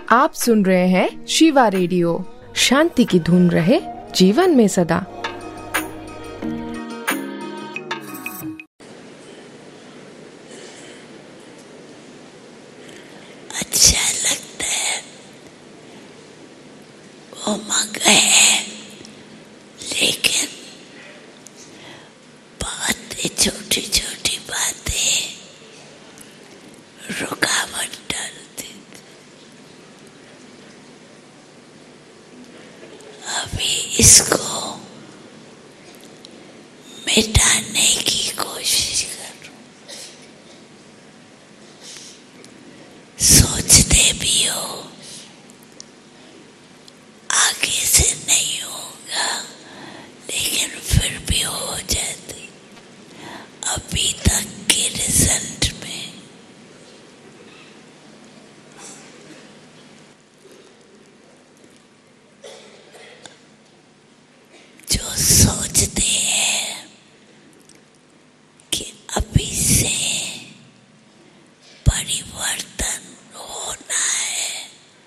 आप सुन रहे हैं शिवा रेडियो। शांति की धुन रहे जीवन में सदा। अच्छा लगता है, उमंग है, लेकिन बातें, छोटी छोटी बातें रुकावट डालती। अभी इसको मिटाने की कोशिश करो। सोचते भी हो आगे से नहीं होगा, लेकिन फिर भी हो जाती। अभी तक के रिजल्ट में जो सोचते हैं कि अभी से परिवर्तन होना है,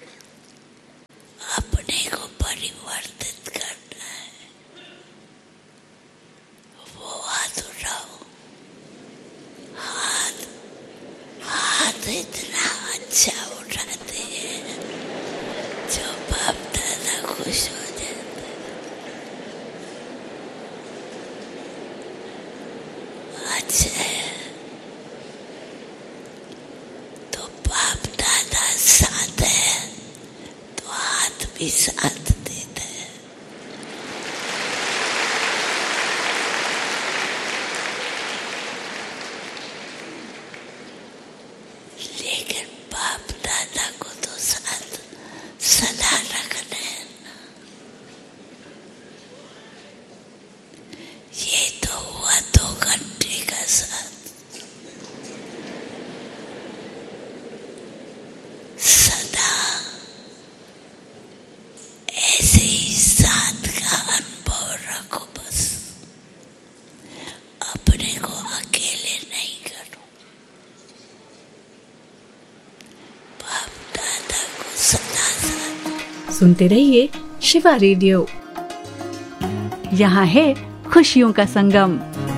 अपने को परिवर्तित करना है, वो हाथ उठाओ। हाथ इतना अच्छा उठाते हैं जो बाप दादा खुश हो जाते हैं। अच्छा है तो बाप दादा साथ है तो हाथ भी साथ देते हैं। लेकिन बाप दादा को तो साथ सदा रखना है ना। ये तो हुआ 2 घंटे का साथ। सदा ऐसे ही साथ का अनुभव रखो बस। अपने को अकेले नहीं करो। बाप दादा को सदा साथ। सुनते रहिए शिवा रेडियो। यहाँ है खुशियों का संगम।